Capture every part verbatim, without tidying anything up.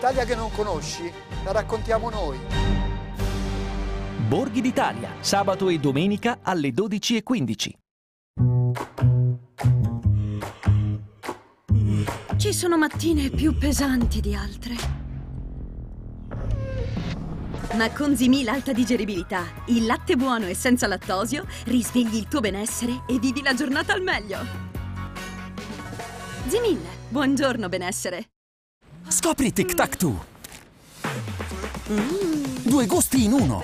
L'Italia che non conosci, la raccontiamo noi. Borghi d'Italia, sabato e domenica alle dodici e quindici. Ci sono mattine più pesanti di altre. Ma con Zimil Alta Digeribilità, il latte buono e senza lattosio, risvegli il tuo benessere e vivi la giornata al meglio. Zimil, buongiorno benessere. Scopri Tic Tac Tu. Mm. Due gusti in uno.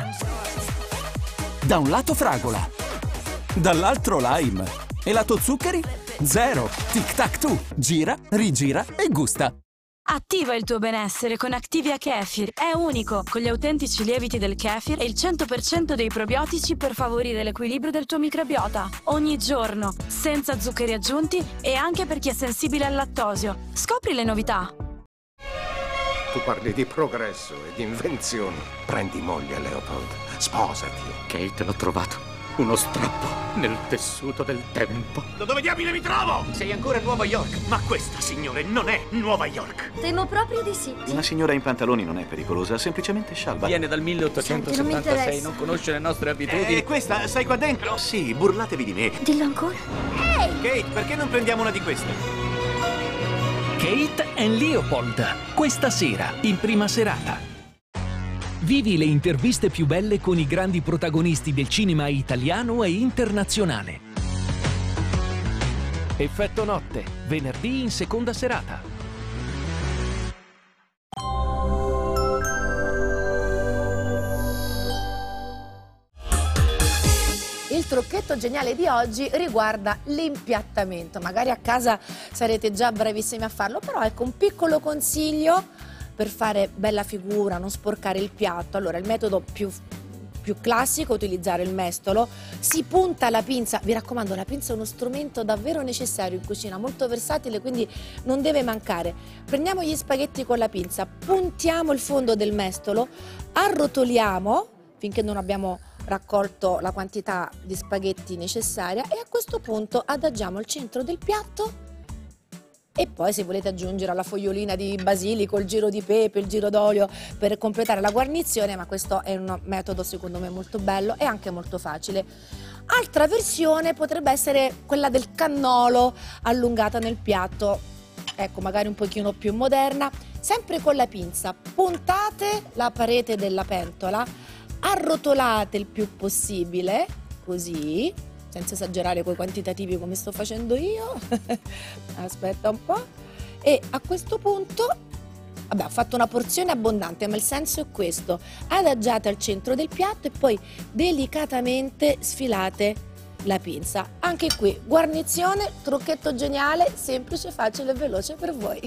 Da un lato fragola, dall'altro lime. E lato zuccheri? Zero. Tic Tac Tu. Gira, rigira e gusta. Attiva il tuo benessere con Activia Kefir. È unico, con gli autentici lieviti del kefir e il cento per cento dei probiotici per favorire l'equilibrio del tuo microbiota. Ogni giorno, senza zuccheri aggiunti e anche per chi è sensibile al lattosio. Scopri le novità. Tu parli di progresso e di invenzioni. Prendi moglie, Leopold. Sposati. Kate, l'ho trovato. Uno strappo nel tessuto del tempo. Da dove diamine mi trovo? Sei ancora a Nuova York. Ma questa, signore, non è Nuova York. Temo proprio di sì. Una signora in pantaloni non è pericolosa, semplicemente scialba. Viene dal milleottocentosettantasei, Senti, non non conosce le nostre abitudini. E questa, sai qua dentro? Sì, burlatevi di me. Dillo ancora. Ehi! Kate, perché non prendiamo una di queste? Kate and Leopold, questa sera, in prima serata. Vivi le interviste più belle con i grandi protagonisti del cinema italiano e internazionale. Effetto notte, venerdì in seconda serata. Il trucchetto geniale di oggi riguarda l'impiattamento. Magari a casa sarete già bravissimi a farlo, però ecco un piccolo consiglio per fare bella figura, non sporcare il piatto. Allora, il metodo più, più classico è utilizzare il mestolo. Si punta la pinza, vi raccomando, la pinza è uno strumento davvero necessario in cucina, molto versatile, quindi non deve mancare. Prendiamo gli spaghetti con la pinza, puntiamo il fondo del mestolo, arrotoliamo finché non abbiamo raccolto la quantità di spaghetti necessaria e a questo punto adagiamo il centro del piatto. E poi se volete aggiungere alla fogliolina di basilico il giro di pepe, il giro d'olio per completare la guarnizione, ma questo è un metodo secondo me molto bello e anche molto facile. Altra versione potrebbe essere quella del cannolo allungata nel piatto, ecco magari un pochino più moderna, sempre con la pinza. Puntate la parete della pentola, arrotolate il più possibile, così, senza esagerare coi quantitativi come sto facendo io. Aspetta un po'. E a questo punto, vabbè, ho fatto una porzione abbondante, ma il senso è questo: adagiate al centro del piatto e poi delicatamente sfilate la pinza. Anche qui guarnizione, trucchetto geniale, semplice, facile e veloce per voi.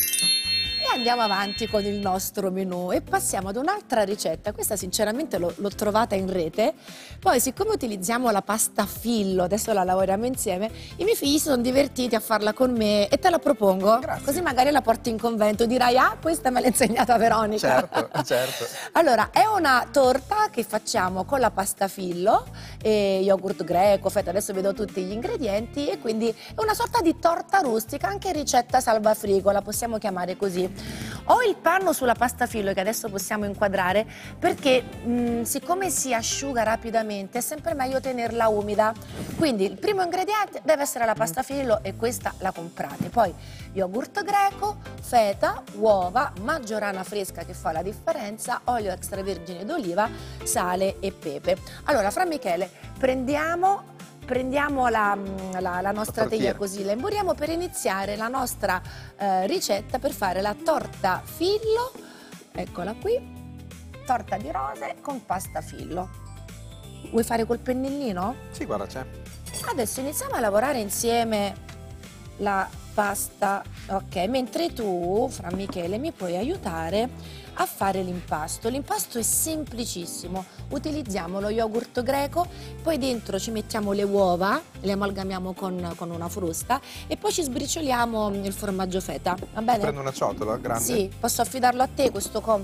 E andiamo avanti con il nostro menù e passiamo ad un'altra ricetta. Questa sinceramente l'ho trovata in rete. Poi, siccome utilizziamo la pasta a fillo, adesso la lavoriamo insieme, i miei figli si sono divertiti a farla con me e te la propongo. Grazie. Così magari la porti in convento, dirai: ah, questa me l'ha insegnata Veronica. Certo, certo. Allora, è una torta che facciamo con la pasta a fillo, e yogurt greco, feta, adesso vedo tutti gli ingredienti, e quindi è una sorta di torta rustica, anche ricetta salvafrigo, la possiamo chiamare così. Ho il panno sulla pasta fillo che adesso possiamo inquadrare perché mh, siccome si asciuga rapidamente è sempre meglio tenerla umida. Quindi il primo ingrediente deve essere la pasta fillo e questa la comprate. Poi yogurt greco, feta, uova, maggiorana fresca che fa la differenza, olio extravergine d'oliva, sale e pepe. Allora, Fra Michele, prendiamo... Prendiamo la, la, la nostra la teglia così la imburiamo per iniziare la nostra eh, ricetta per fare la torta fillo. Eccola qui, torta di rose con pasta fillo. Vuoi fare col pennellino? Sì, guarda, c'è. Adesso iniziamo a lavorare insieme la pasta, ok, mentre tu, Fra Michele, mi puoi aiutare a fare l'impasto. L'impasto è semplicissimo, utilizziamo lo yogurt greco, poi dentro ci mettiamo le uova, le amalgamiamo con, con una frusta e poi ci sbricioliamo il formaggio feta, va bene? Prendo una ciotola grande? Sì, posso affidarlo a te questo compito?